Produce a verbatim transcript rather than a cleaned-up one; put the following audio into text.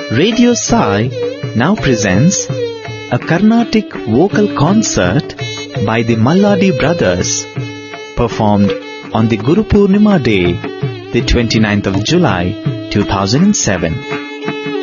Radio Sai now presents a Carnatic vocal concert by the Malladi brothers, performed on the Guru Purnima day, the twenty-ninth of July, two thousand seven.